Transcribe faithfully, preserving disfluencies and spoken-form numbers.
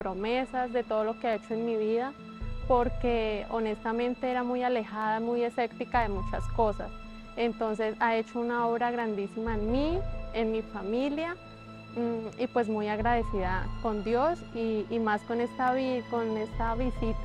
promesas, de todo lo que ha hecho en mi vida, porque honestamente era muy alejada, muy escéptica de muchas cosas. Entonces ha hecho una obra grandísima en mí, en mi familia, mm, y pues muy agradecida con Dios y, y más con esta, vi- con esta visita